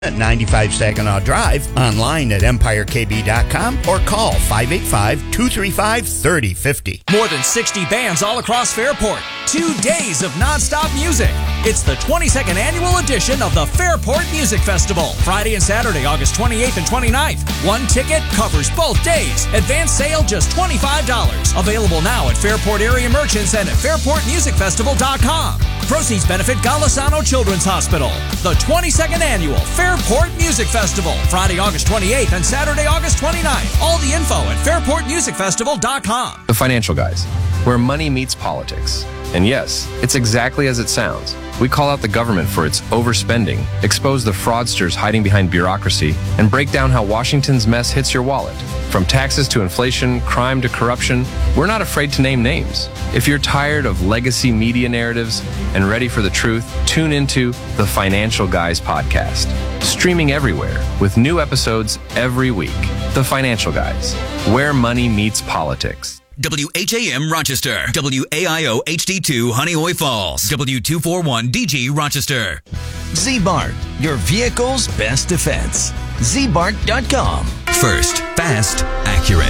at 95 Saginaw Drive, online at EmpireKB.com, or call 585-235-3050. More than 60 bands all across Fairport. 2 days of nonstop music. It's the 22nd annual edition of the Fairport Music Festival. Friday and Saturday, August 28th and 29th. One ticket covers both days. Advance sale just $25. Available now at Fairport area merchants and at fairportmusicfestival.com. Proceeds benefit Golisano Children's Hospital. The 22nd annual Fairport Music Festival. Friday, August 28th and Saturday, August 29th. All the info at fairportmusicfestival.com. The Financial Guys, where money meets politics. And yes, it's exactly as it sounds. We call out the government for its overspending, expose the fraudsters hiding behind bureaucracy, and break down how Washington's mess hits your wallet. From taxes to inflation, crime to corruption, we're not afraid to name names. If you're tired of legacy media narratives and ready for the truth, tune into the Financial Guys podcast. Streaming everywhere with new episodes every week. The Financial Guys, where money meets politics. WHAM Rochester, WAIO HD2 Honeoye Falls, W241DG Rochester. Z-Bart, your vehicle's best defense. ZBart.com. First, fast, accurate.